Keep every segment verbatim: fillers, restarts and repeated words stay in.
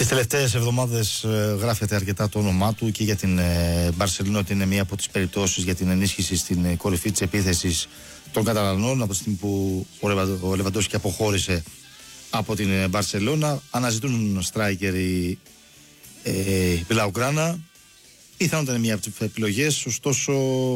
Τις τελευταίες εβδομάδες ε, γράφεται αρκετά το όνομά του και για την Μπαρσελόνα, ότι είναι μία από τις περιπτώσεις για την ενίσχυση στην ε, κορυφή της επίθεσης των Καταλανών από τη στιγμή που ο Λεβαντόφσκι αποχώρησε από την Μπαρσελόνα. Αναζητούν στράικερ οι ε, Μπλαουγκράνα. Πιθανόν ήταν μία από τις επιλογές, ωστόσο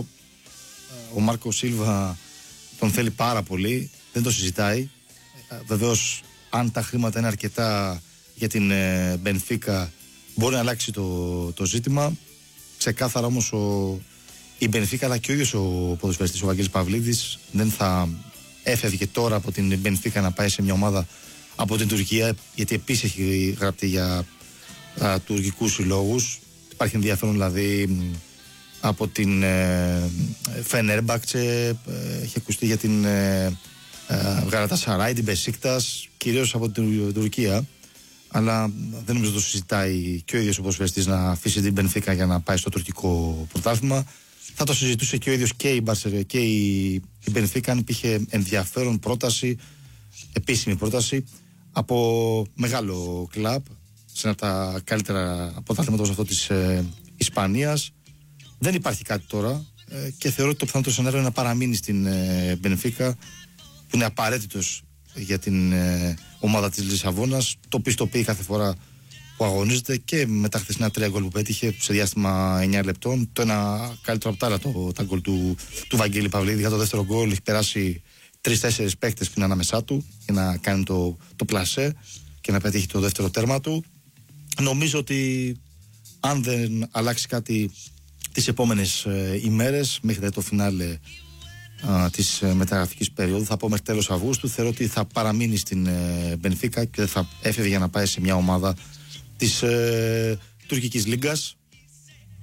ο Μάρκο Σίλβα τον θέλει πάρα πολύ, δεν το συζητάει. Βεβαίως, αν τα χρήματα είναι αρκετά για την Μπενφίκα, μπορεί να αλλάξει το, το ζήτημα. Ξεκάθαρα όμως ο, η Μπενφίκα, αλλά και ο ίδιος ο ποδοσφαιριστής ο Βαγγέλης Παυλίδης δεν θα έφευγε τώρα από την Μπενφίκα να πάει σε μια ομάδα από την Τουρκία, γιατί επίσης έχει γραπτεί για α, τουρκικούς συλλόγους. Υπάρχει ενδιαφέρον δηλαδή από την ε, Φενέρμπαχτσε, ε, έχει ακουστεί για την ε, Γαλατασαράι, την Μπεσίκτας, κυρίως από την Τουρκία. Αλλά δεν νομίζω το συζητάει και ο ίδιος ο ποδοσφαιριστής να αφήσει την Μπενφίκα για να πάει στο τουρκικό πρωτάθλημα. Θα το συζητούσε και ο ίδιος και η Μπαρσελόνα και η, η Μπενφίκα αν υπήρχε ενδιαφέρον πρόταση, επίσημη πρόταση από μεγάλο κλαμπ σε ένα από τα καλύτερα πρωτάθληματα όπως αυτό της ε, Ισπανίας. Δεν υπάρχει κάτι τώρα ε, και θεωρώ ότι το πιθανότερο σενάριο είναι να παραμείνει στην ε, Μπενφίκα, που είναι απαραίτητος για την ε, ομάδα της Λισαβόνας. Το πιστοποιεί κάθε φορά που αγωνίζεται και με τα χθεσινά τρία γκολ που πέτυχε σε διάστημα εννιά λεπτών. Το ένα καλύτερο από τα άλλα, το, τα γκολ του, του Βαγγέλη Παυλίδη. Για το δεύτερο γκολ έχει περάσει τρεις-τέσσερις παίκτες που είναι ανάμεσά του για να κάνει το, το πλασέ και να πετύχει το δεύτερο τέρμα του. Νομίζω ότι αν δεν αλλάξει κάτι τις επόμενες ε, ημέρες μέχρι το φινάλε της ε, μεταγραφικής περίοδου, θα πω μέχρι τέλος Αυγούστου, θεωρώ ότι θα παραμείνει στην Μπενφίκα ε, και θα έφευγε για να πάει σε μια ομάδα της ε, τουρκικής λίγκας.